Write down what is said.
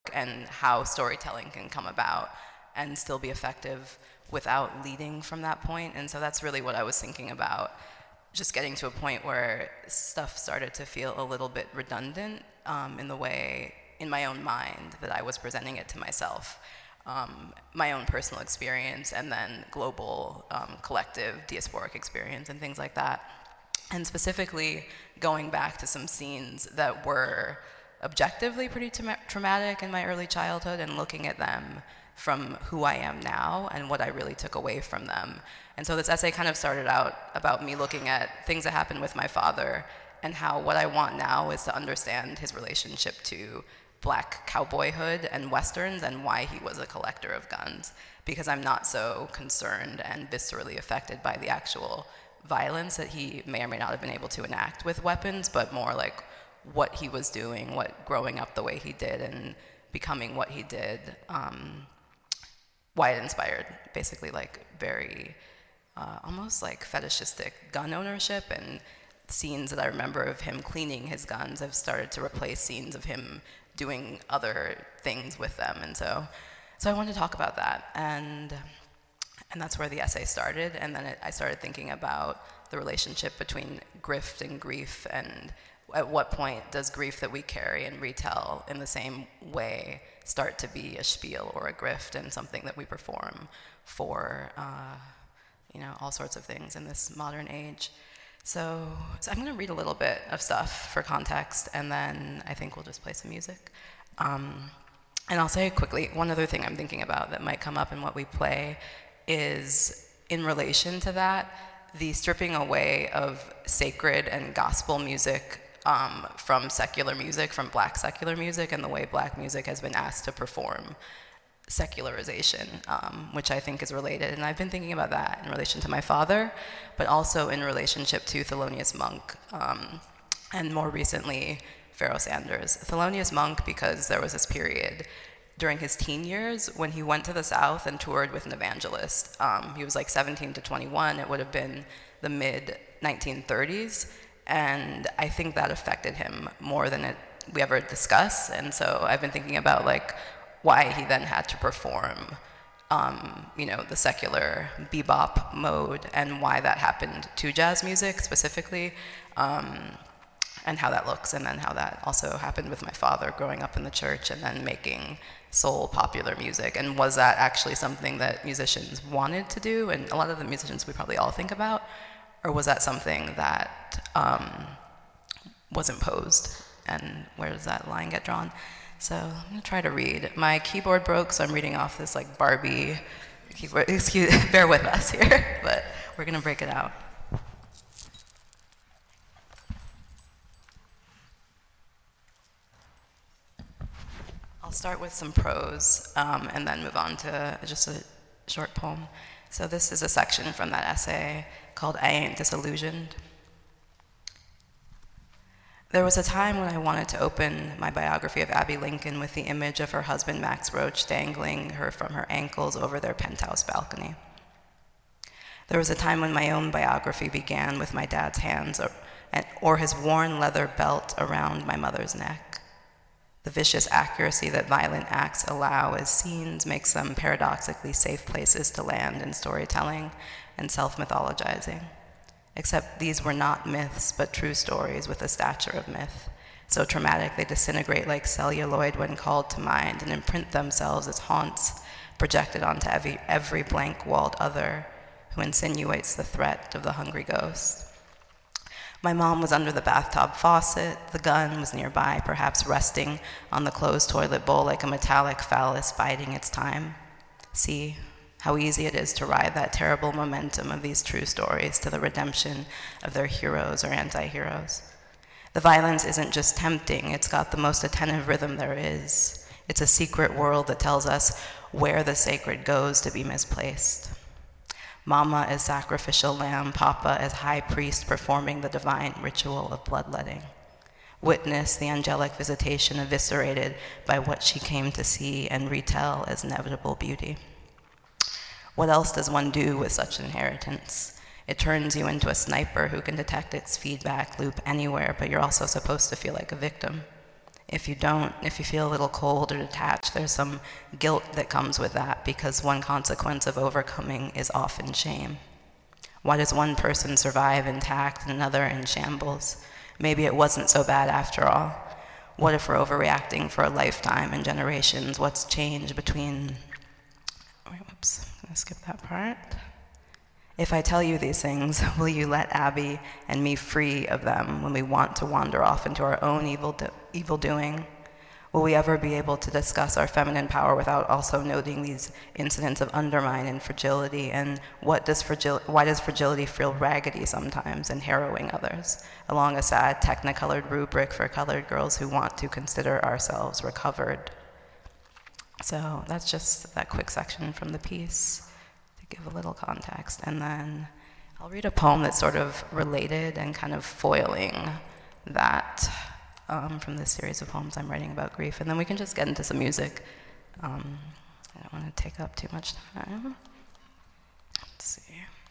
and how storytelling can come about and still be effective without leading from that point. And so that's really what I was thinking about, just getting to a point where stuff started to feel a little bit redundant in the way, in my own mind, that I was presenting it to myself. My own personal experience, and then global, collective, diasporic experience, and things like that. And specifically, going back to some scenes that were objectively pretty traumatic in my early childhood, and looking at them from who I am now and what I really took away from them. And so this essay kind of started out about me looking at things that happened with my father, and how what I want now is to understand his relationship to Black cowboyhood and Westerns, and why he was a collector of guns, because I'm not so concerned and viscerally affected by the actual violence that he may or may not have been able to enact with weapons, but more like what he was doing, what growing up the way he did and becoming what he did, why it inspired basically like very almost like fetishistic gun ownership, and scenes that I remember of him cleaning his guns have started to replace scenes of him doing other things with them. And so I wanted to talk about that, and that's where the essay started. And then I started thinking about the relationship between grift and grief, and at what point does grief that we carry and retell in the same way start to be a spiel or a grift, and something that we perform for all sorts of things in this modern age. So I'm going to read a little bit of stuff for context, and then I think we'll just play some music. And I'll say quickly, one other thing I'm thinking about that might come up in what we play is, in relation to that, the stripping away of sacred and gospel music from secular music, from Black secular music, and the way Black music has been asked to perform secularization, which I think is related. And I've been thinking about that in relation to my father, but also in relationship to Thelonious Monk, and more recently, Pharoah Sanders. Thelonious Monk, because there was this period during his teen years when he went to the South and toured with an evangelist. He was like 17 to 21. It would have been the mid-1930s. And I think that affected him more than we ever discuss. And so I've been thinking about like why he then had to perform, the secular bebop mode, and why that happened to jazz music specifically, and how that looks, and then how that also happened with my father growing up in the church and then making soul popular music. And was that actually something that musicians wanted to do, and a lot of the musicians we probably all think about, or was that something that was imposed, and where does that line get drawn? So I'm gonna try to read. My keyboard broke, so I'm reading off this like Barbie keyboard. Bear with us here, but we're gonna break it out. I'll start with some prose, and then move on to just a short poem. So this is a section from that essay called I Ain't Disillusioned. There was a time when I wanted to open my biography of Abby Lincoln with the image of her husband Max Roach dangling her from her ankles over their penthouse balcony. There was a time when my own biography began with my dad's hands or his worn leather belt around my mother's neck. The vicious accuracy that violent acts allow as scenes makes them paradoxically safe places to land in storytelling and self-mythologizing. Except these were not myths, but true stories with the stature of myth. So traumatic they disintegrate like celluloid when called to mind, and imprint themselves as haunts projected onto every blank-walled other who insinuates the threat of the hungry ghost. My mom was under the bathtub faucet. The gun was nearby, perhaps resting on the closed toilet bowl like a metallic phallus biding its time. See how easy it is to ride that terrible momentum of these true stories to the redemption of their heroes or anti-heroes. The violence isn't just tempting, it's got the most attentive rhythm there is. It's a secret world that tells us where the sacred goes to be misplaced. Mama is sacrificial lamb, Papa is high priest performing the divine ritual of bloodletting. Witness the angelic visitation eviscerated by what she came to see and retell as inevitable beauty. What else does one do with such inheritance? It turns you into a sniper who can detect its feedback loop anywhere, but you're also supposed to feel like a victim. If you don't, if you feel a little cold or detached, there's some guilt that comes with that, because one consequence of overcoming is often shame. Why does one person survive intact and another in shambles? Maybe it wasn't so bad after all. What if we're overreacting for a lifetime and generations? What's changed between... Whoops, I'm gonna skip that part. If I tell you these things, will you let Abby and me free of them when we want to wander off into our own evil doing? Will we ever be able to discuss our feminine power without also noting these incidents of undermine and fragility? And why does fragility feel raggedy sometimes and harrowing others, along a sad technicolored rubric for colored girls who want to consider ourselves recovered? So that's just that quick section from the piece to give a little context. And then I'll read a poem that's sort of related and kind of foiling that from this series of poems I'm writing about grief. And then we can just get into some music. I don't want to take up too much time. Let's see.